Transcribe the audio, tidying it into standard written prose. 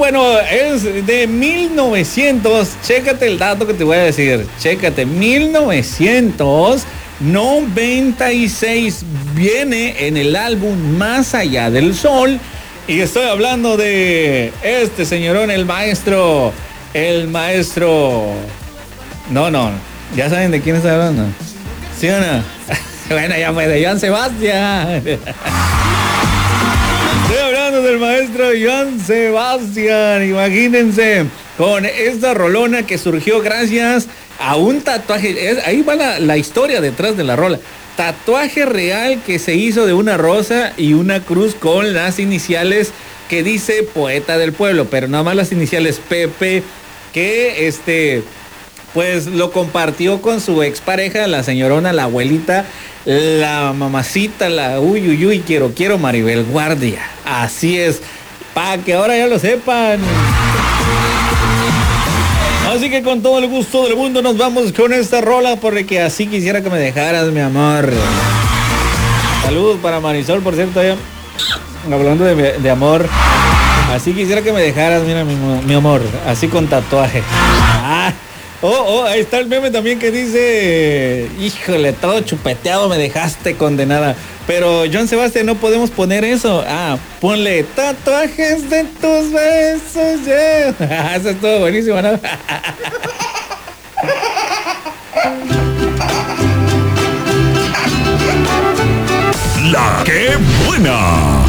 bueno, es de 1900. Chécate el dato que te voy a decir. Chécate, 1996. Viene en el álbum Más Allá del Sol. Y estoy hablando de este señorón, el maestro. No. ¿Ya saben de quién estoy hablando? ¿Sí o no? Bueno, ya fue de Joan Sebastián. Estoy hablando del maestro Joan Sebastián. Imagínense, con esta rolona que surgió gracias a un tatuaje. Ahí va la historia detrás de la rola. Tatuaje real que se hizo de una rosa y una cruz con las iniciales que dice Poeta del Pueblo, pero nada más las iniciales PP, que pues lo compartió con su expareja, la señorona, la abuelita, la mamacita, la quiero Maribel Guardia. Así es, para que ahora ya lo sepan. Así que con todo el gusto del mundo nos vamos con esta rola, porque así quisiera que me dejaras, mi amor. Saludos para Marisol, por cierto, ya hablando de amor. Así quisiera que me dejaras, mira, mi amor, así con tatuaje. Ahí está el meme también que dice, híjole, todo chupeteado me dejaste, condenada. Pero Joan Sebastián, no podemos poner eso. Ponle tatuajes de tus besos, yeah. Eso estuvo buenísimo, ¿no? La que buena.